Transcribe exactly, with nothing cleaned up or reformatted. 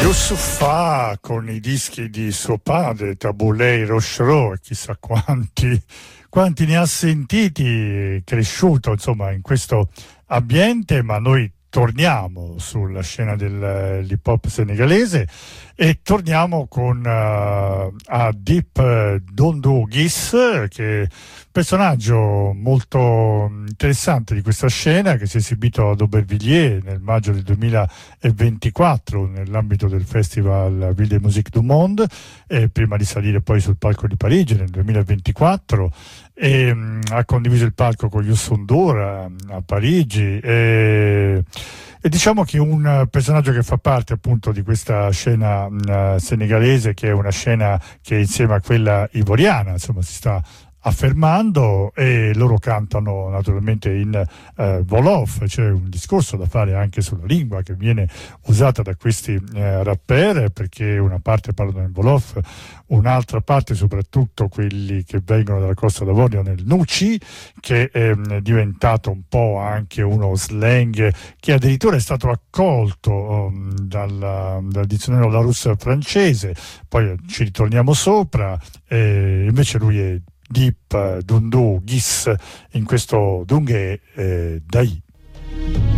Youssoupha con i dischi di suo padre, Tabouleh, Rochereau, e chissà quanti, quanti ne ha sentiti, cresciuto insomma in questo ambiente, ma noi torniamo sulla scena dell'hip hop senegalese e torniamo con uh, a Dip Doundou Guiss, che è un personaggio molto interessante di questa scena, che si è esibito ad Aubervilliers nel maggio del duemilaventiquattro nell'ambito del festival Ville de Musique du Monde, e prima di salire poi sul palco di Parigi nel duemilaventiquattro, e um, ha condiviso il palco con Youssou N'Dour a, a Parigi, e, e diciamo che un personaggio che fa parte appunto di questa scena uh, senegalese, che è una scena che insieme a quella ivoriana insomma si sta affermando, e loro cantano naturalmente in eh, Wolof. C'è un discorso da fare anche sulla lingua che viene usata da questi eh, rapper, perché una parte parlano in Wolof, un'altra parte, soprattutto quelli che vengono dalla Costa d'Avorio, nel Nuci, che è mh, diventato un po' anche uno slang che addirittura è stato accolto um, dal, dal dizionario Larousse francese. Poi ci ritorniamo sopra, e invece lui è Dip Doundou Guiss in questo Dungue eh, Dai.